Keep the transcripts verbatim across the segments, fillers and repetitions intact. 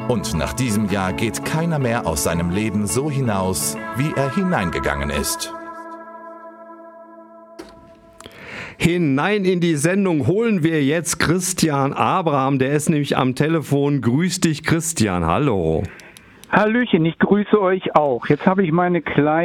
Und nach diesem Jahr geht keiner mehr aus seinem Leben so hinaus, wie er hineingegangen ist. Hinein in die Sendung holen wir jetzt Christian Abraham, der ist nämlich am Telefon. Grüß dich, Christian, hallo. Hallöchen, ich grüße euch auch. Jetzt habe ich meine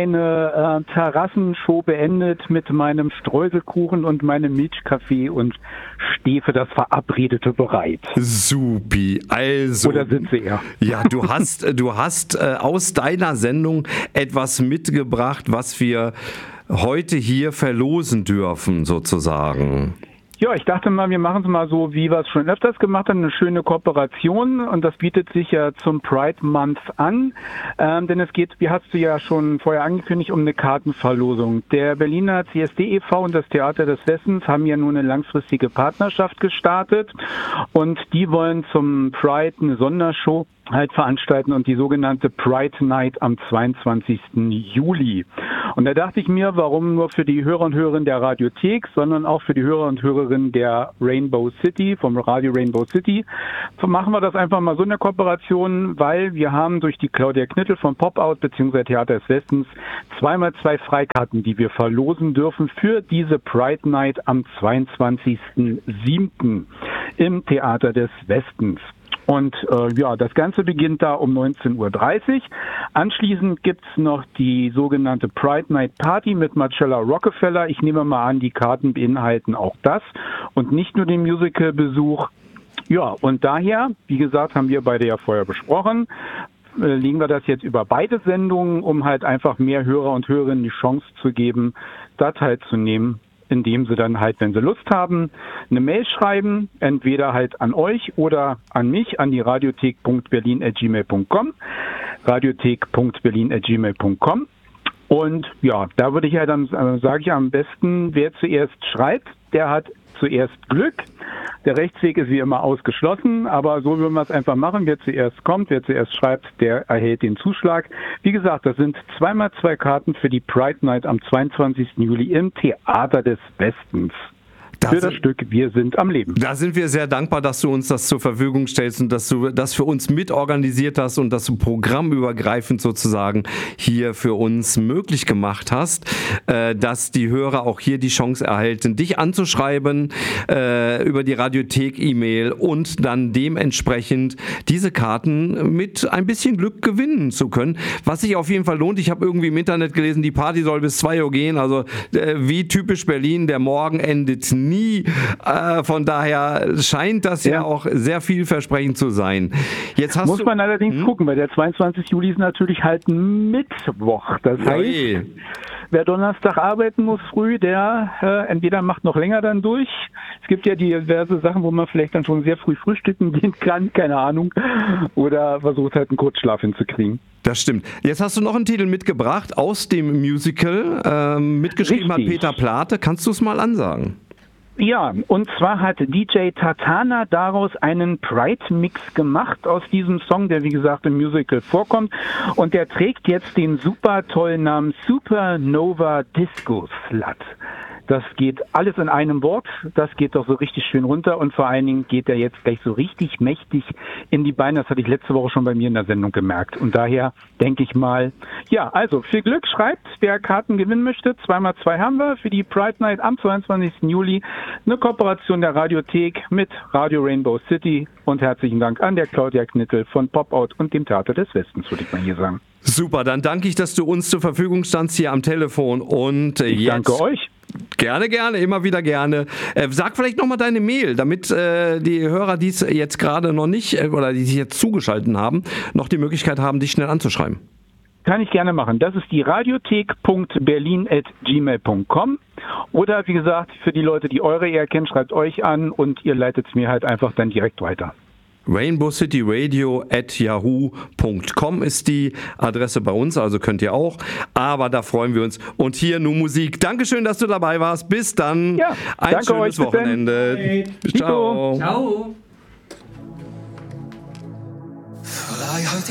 kleine äh, Terrassenshow beendet mit meinem Streuselkuchen und meinem Milchkaffee und stehe für das Verabredete bereit. Supi, also. Oder sind sie eher? Ja, du hast, du hast äh, aus deiner Sendung etwas mitgebracht, was wir heute hier verlosen dürfen, sozusagen. Ja, ich dachte mal, wir machen es mal so, wie wir es schon öfters gemacht haben, eine schöne Kooperation, und das bietet sich ja zum Pride Month an, ähm, denn es geht, wie hast du ja schon vorher angekündigt, um eine Kartenverlosung. Der Berliner C S D e V und das Theater des Westens haben ja nun eine langfristige Partnerschaft gestartet und die wollen zum Pride eine Sondershow halt veranstalten und die sogenannte Pride Night am zweiundzwanzigsten Juli. Und da dachte ich mir, warum nur für die Hörer und Hörerinnen der Radiothek, sondern auch für die Hörer und Hörerinnen der Rainbow City, vom Radio Rainbow City. So machen wir das einfach mal so in der Kooperation, weil wir haben durch die Claudia Knittel vom Pop-Out bzw. Theater des Westens zweimal zwei Freikarten, die wir verlosen dürfen für diese Pride Night am zweiundzwanzigsten siebten im Theater des Westens. Und äh, ja, das Ganze beginnt da um neunzehn Uhr dreißig. Anschließend gibt's noch die sogenannte Pride Night Party mit Marcella Rockefeller. Ich nehme mal an, die Karten beinhalten auch das und nicht nur den Musical-Besuch. Ja, und daher, wie gesagt, haben wir beide ja vorher besprochen, äh, legen wir das jetzt über beide Sendungen, um halt einfach mehr Hörer und Hörerinnen die Chance zu geben, da teilzunehmen, indem sie dann halt, wenn sie Lust haben, eine Mail schreiben, entweder halt an euch oder an mich, an die radiothek punkt berlin at gmail punkt com, radiothek punkt berlin at gmail punkt com. Und ja, da würde ich ja dann, äh, sage ich am besten, wer zuerst schreibt, der hat zuerst Glück. Der Rechtsweg ist wie immer ausgeschlossen, aber so würden wir es einfach machen. Wer zuerst kommt, wer zuerst schreibt, der erhält den Zuschlag. Wie gesagt, das sind zweimal zwei Karten für die Pride Night am zweiundzwanzigsten Juli im Theater des Westens. Das für das Stück Wir sind am Leben. Da sind wir sehr dankbar, dass du uns das zur Verfügung stellst und dass du das für uns mitorganisiert hast und dass du programmübergreifend sozusagen hier für uns möglich gemacht hast, äh, dass die Hörer auch hier die Chance erhalten, dich anzuschreiben äh, über die Radiothek-E-Mail und dann dementsprechend diese Karten mit ein bisschen Glück gewinnen zu können, was sich auf jeden Fall lohnt. Ich habe irgendwie im Internet gelesen, die Party soll bis zwei Uhr gehen, also äh, wie typisch Berlin, der Morgen endet nie. Nie. Äh, von daher scheint das ja. ja auch sehr vielversprechend zu sein. Jetzt hast Muss du, man allerdings hm? gucken, weil der zweiundzwanzigste Juli ist natürlich halt ein Mittwoch. Das heißt, Oi. wer Donnerstag arbeiten muss früh, der äh, entweder macht noch länger dann durch. Es gibt ja diverse Sachen, wo man vielleicht dann schon sehr früh frühstücken gehen kann, keine Ahnung. Oder versucht halt einen Kurzschlaf hinzukriegen. Das stimmt. Jetzt hast du noch einen Titel mitgebracht aus dem Musical. Ähm, mitgeschrieben Richtig. hat Peter Plate. Kannst du es mal ansagen? Ja, und zwar hat D J Tatana daraus einen Pride-Mix gemacht aus diesem Song, der wie gesagt im Musical vorkommt. Und der trägt jetzt den super tollen Namen Supernova Disco Slut. Das geht alles in einem Wort, das geht doch so richtig schön runter und vor allen Dingen geht er jetzt gleich so richtig mächtig in die Beine. Das hatte ich letzte Woche schon bei mir in der Sendung gemerkt. Und daher denke ich mal, ja, also viel Glück, schreibt, wer Karten gewinnen möchte. Zweimal zwei haben wir für die Pride Night am zweiundzwanzigsten Juli. Eine Kooperation der Radiothek mit Radio Rainbow City. Und herzlichen Dank an der Claudia Knittel von Pop-Out und dem Theater des Westens, würde ich mal hier sagen. Super, dann danke ich, dass du uns zur Verfügung standst hier am Telefon. Und ich jetzt danke euch. Gerne, gerne, immer wieder gerne. Äh, sag vielleicht nochmal deine Mail, damit äh, die Hörer, die es jetzt gerade noch nicht äh, oder die sich jetzt zugeschaltet haben, noch die Möglichkeit haben, dich schnell anzuschreiben. Kann ich gerne machen. Das ist die radiothek punkt berlin at gmail punkt com. Oder wie gesagt, für die Leute, die eure eher kennen, schreibt euch an und ihr leitet es mir halt einfach dann direkt weiter. Rainbow City Radio at yahoo punkt com ist die Adresse bei uns, also könnt ihr auch. Aber da freuen wir uns. Und hier nur Musik. Dankeschön, dass du dabei warst. Bis dann. Ja, ein danke schönes euch. Wochenende. Hey. Ciao. Ciao.